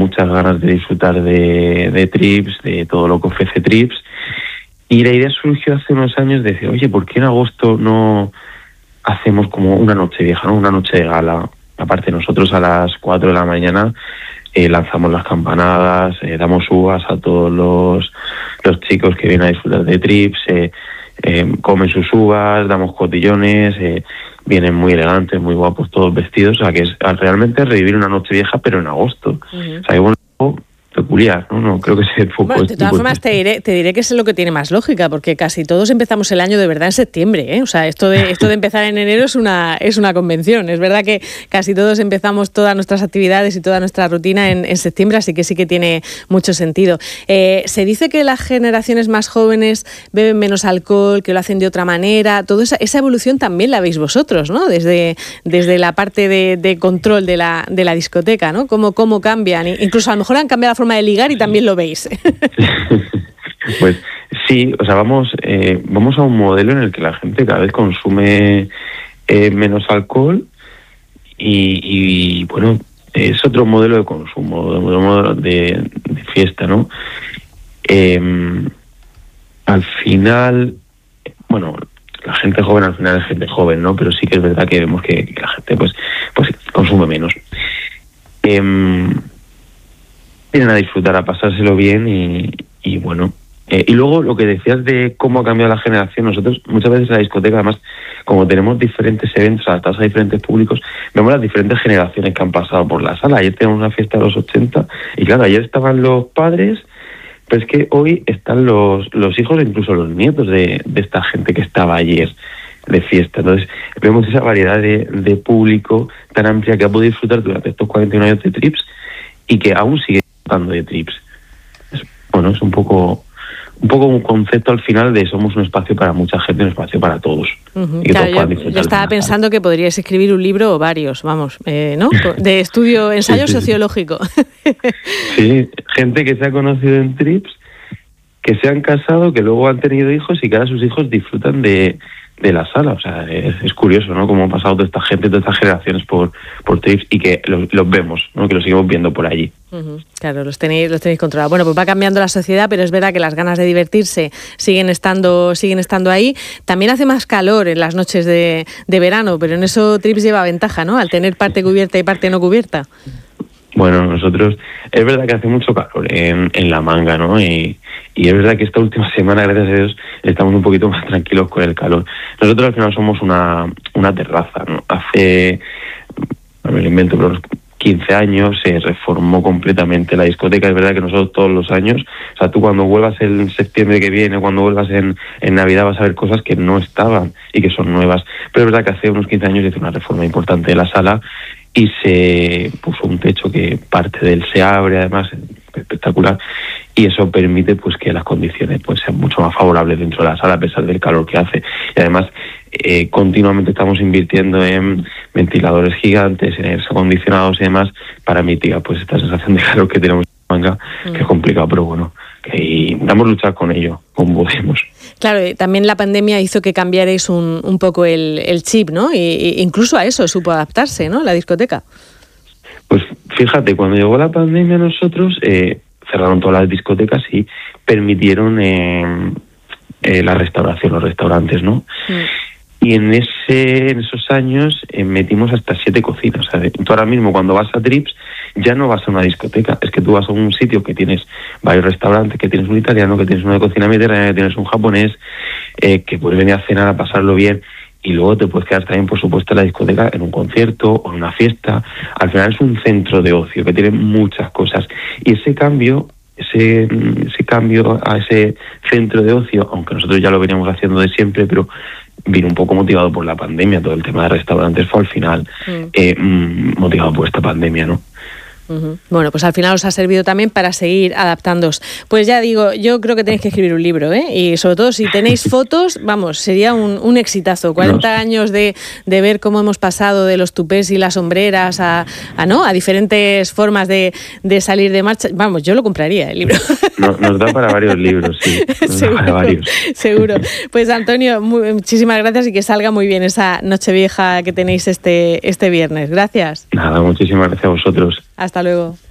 muchas ganas de disfrutar de Trips, de todo lo que ofrece Trips. Y la idea surgió hace unos años de decir, oye, ¿por qué en agosto no hacemos como una noche vieja, ¿no? Una noche de gala? Aparte, nosotros a las 4 de la mañana lanzamos las campanadas, damos uvas a todos los chicos que vienen a disfrutar de Trips, comen sus uvas, damos cotillones, vienen muy elegantes, muy guapos, todos vestidos. O sea, que es realmente revivir una noche vieja, pero en agosto. O sea, que bueno, peculiar, ¿no? No creo que sea poco. Bueno, de todas formas te diré que es lo que tiene más lógica, porque casi todos empezamos el año de verdad en septiembre, ¿eh? O sea, esto de empezar en enero es una convención. Es verdad que casi todos empezamos todas nuestras actividades y toda nuestra rutina en septiembre, así que tiene mucho sentido. Se dice que las generaciones más jóvenes beben menos alcohol, que lo hacen de otra manera. Toda esa evolución también la veis vosotros, ¿no? Desde la parte de control de la discoteca, ¿no? Cómo cambian. Incluso a lo mejor han cambiado la forma de ligar y también lo veis. Pues sí, o sea, vamos a un modelo en el que la gente cada vez consume menos alcohol y bueno, es otro modelo de consumo, modelo de fiesta, ¿no? Al final, bueno, la gente joven al final es gente joven, ¿no? Pero sí que es verdad que vemos que la gente pues consume menos. Vienen a disfrutar, a pasárselo bien y bueno. Y luego lo que decías de cómo ha cambiado la generación, nosotros muchas veces en la discoteca, además, como tenemos diferentes eventos adaptados a diferentes públicos, vemos las diferentes generaciones que han pasado por la sala. Ayer tenemos una fiesta de los 80 y claro, ayer estaban los padres, pero es que hoy están los hijos e incluso los nietos de esta gente que estaba ayer de fiesta. Entonces vemos esa variedad de público tan amplia que ha podido disfrutar durante estos 41 años de Trips y que aún sigue disfrutando de Trips. Es un poco un concepto al final de somos un espacio para mucha gente, un espacio para todos. Uh-huh. Claro, yo estaba pensando que podríais escribir un libro o varios, vamos, ¿no? De estudio, ensayo sociológico. Sí, gente que se ha conocido en Trips, que se han casado, que luego han tenido hijos y que ahora sus hijos disfrutan de la sala. O sea, es curioso, ¿no? Cómo han pasado toda esta gente, todas estas generaciones por Trips y que los vemos, ¿no? Que los seguimos viendo por allí. Uh-huh. Claro, los tenéis controlados. Bueno, pues va cambiando la sociedad, pero es verdad que las ganas de divertirse siguen estando ahí. También hace más calor en las noches de verano, pero en eso Trips lleva ventaja, ¿no? Al tener parte cubierta y parte no cubierta. Bueno, nosotros, es verdad que hace mucho calor en La Manga, ¿no? Y es verdad que esta última semana, gracias a Dios, estamos un poquito más tranquilos con el calor. Nosotros al final somos una terraza, ¿no? Hace, me lo invento, pero unos 15 años se reformó completamente la discoteca. Es verdad que nosotros todos los años, o sea, tú cuando vuelvas en septiembre que viene, cuando vuelvas en Navidad, vas a ver cosas que no estaban y que son nuevas. Pero es verdad que hace unos 15 años se hizo una reforma importante de la sala y se puso un techo que parte de él se abre, además espectacular, y eso permite pues que las condiciones pues sean mucho más favorables dentro de la sala a pesar del calor que hace. Y además continuamente estamos invirtiendo en ventiladores gigantes, en aires acondicionados y demás para mitigar pues esta sensación de calor que tenemos en Manga, que es complicado, pero bueno, que intentamos luchar con ello, como podemos. Claro, también la pandemia hizo que cambiarais un poco el chip, ¿no? Y incluso a eso supo adaptarse, ¿no? La discoteca. Pues fíjate, cuando llegó la pandemia nosotros cerraron todas las discotecas y permitieron la restauración, los restaurantes, ¿no? Y en esos años metimos hasta 7 cocinas. O sea, tú ahora mismo cuando vas a Trips ya no vas a una discoteca, es que tú vas a un sitio que tienes varios restaurantes, que tienes un italiano, que tienes una cocina mediterránea, que tienes un japonés, que puedes venir a cenar, a pasarlo bien, y luego te puedes quedar también, por supuesto, en la discoteca, en un concierto o en una fiesta. Al final es un centro de ocio que tiene muchas cosas. Y ese cambio a ese centro de ocio, aunque nosotros ya lo veníamos haciendo de siempre, pero vino un poco motivado por la pandemia. Todo el tema de restaurantes fue al final motivado por esta pandemia, ¿no? Uh-huh. Bueno, pues al final os ha servido también para seguir adaptándoos. Pues ya digo, yo creo que tenéis que escribir un libro, ¿eh? Y sobre todo si tenéis fotos, vamos, sería un exitazo. 40 años de ver cómo hemos pasado de los tupés y las sombreras a diferentes formas de salir de marcha. Vamos, yo lo compraría, el libro. Nos da para varios libros, sí. Seguro. Pues Antonio, muchísimas gracias y que salga muy bien esa Nochevieja que tenéis este viernes. Gracias. Nada, muchísimas gracias a vosotros. Hasta luego.